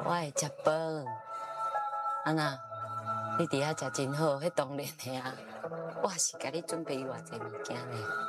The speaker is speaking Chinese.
我会食饭，啊那，你伫遐食真好，迄当然的啊。我是甲你准备偌济物件呢。